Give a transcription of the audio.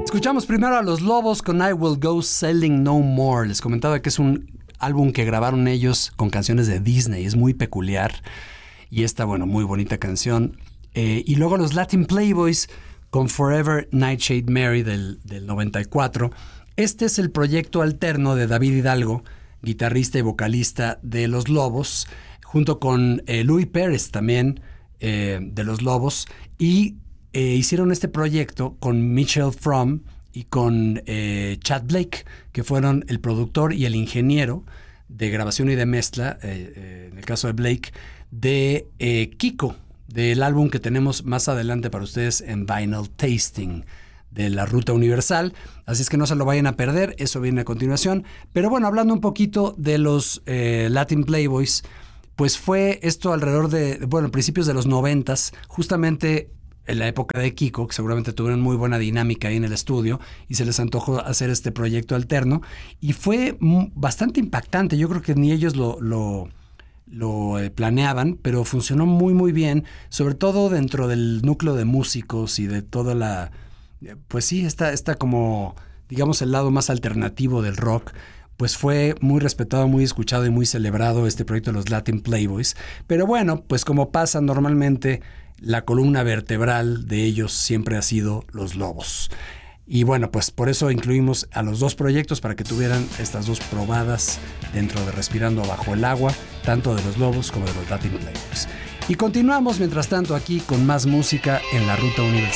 Escuchamos primero a Los Lobos con I Will Go Selling No More. Les comentaba que es un álbum que grabaron ellos con canciones de Disney. Es muy peculiar. Y esta, bueno, muy bonita canción. Y luego los Latin Playboys con Forever Nightshade Mary del 94. Este es el proyecto alterno de David Hidalgo, guitarrista y vocalista de Los Lobos, junto con Louis Pérez también de Los Lobos. Y hicieron este proyecto con Mitchell Fromm y con Chad Blake, que fueron el productor y el ingeniero de grabación y de mezcla, en el caso de Blake, de Kiko, del álbum que tenemos más adelante para ustedes en Vinyl Tasting, de la Ruta Universal. Así es que no se lo vayan a perder, eso viene a continuación. Pero bueno, hablando un poquito de los Latin Playboys, pues fue esto alrededor de, bueno, principios de los 90s, justamente en la época de Kiko, que seguramente tuvieron muy buena dinámica ahí en el estudio y se les antojó hacer este proyecto alterno y fue bastante impactante. Yo creo que ni ellos lo planeaban, pero funcionó muy muy bien, sobre todo dentro del núcleo de músicos y de toda la, pues sí, esta como, digamos, el lado más alternativo del rock. Pues fue muy respetado, muy escuchado y muy celebrado este proyecto de los Latin Playboys. Pero bueno, pues como pasa normalmente, la columna vertebral de ellos siempre ha sido Los Lobos. Y bueno, pues por eso incluimos a los dos proyectos para que tuvieran estas dos probadas dentro de Respirando Bajo el Agua, tanto de Los Lobos como de los Latin Playboys. Y continuamos mientras tanto aquí con más música en la Ruta Universal.